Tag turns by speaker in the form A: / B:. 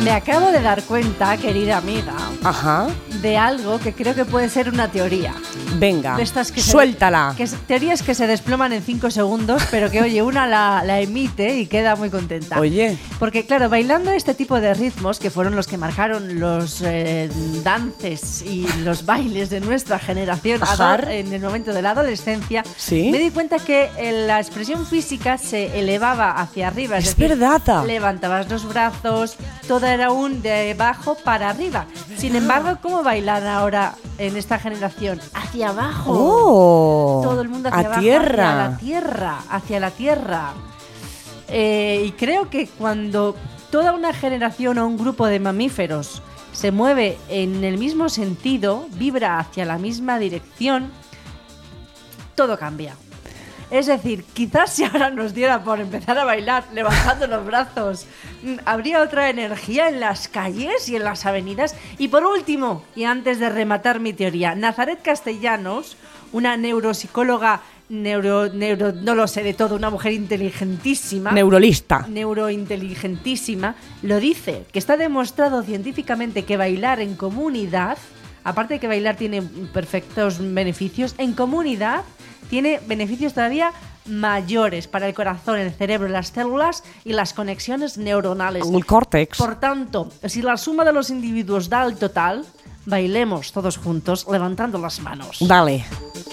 A: Me acabo de dar cuenta, querida amiga,
B: Ajá.
A: de algo que creo que puede ser una teoría.
B: Venga,
A: De estas que
B: suéltala.
A: Teorías que se desploman en 5 segundos, pero que, oye, una la emite y queda muy contenta.
B: Oye.
A: Porque, claro, bailando este tipo de ritmos, que fueron los que marcaron los dances y los bailes de nuestra generación en el momento de la adolescencia,
B: ¿Sí?
A: me di cuenta que la expresión física se elevaba hacia arriba.
B: Es
A: decir,
B: verdad.
A: levantabas los brazos, todo era un de abajo para arriba. Sin embargo, ¿cómo bailan ahora en esta generación? Hacia abajo.
B: Oh,
A: Todo el mundo hacia abajo, hacia la tierra. Y creo que cuando toda una generación o un grupo de mamíferos se mueve en el mismo sentido, vibra hacia la misma dirección, todo cambia. Es decir, quizás si ahora nos diera por empezar a bailar levantando los brazos, habría otra energía en las calles y en las avenidas. Y por último, y antes de rematar mi teoría, Nazaret Castellanos, una neuropsicóloga, no lo sé de todo, una mujer inteligentísima, neurointeligentísima, lo dice, que está demostrado científicamente que bailar en comunidad, aparte de que bailar tiene perfectos beneficios, en comunidad tiene beneficios todavía mayores para el corazón, el cerebro, las células y las conexiones neuronales.
B: El córtex.
A: Por tanto, si la suma de los individuos da el total, bailemos todos juntos levantando las manos.
B: Dale.